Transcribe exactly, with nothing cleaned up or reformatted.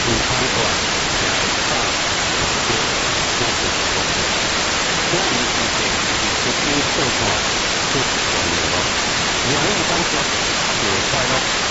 这是重要的，这是重要的。两位当时有快乐。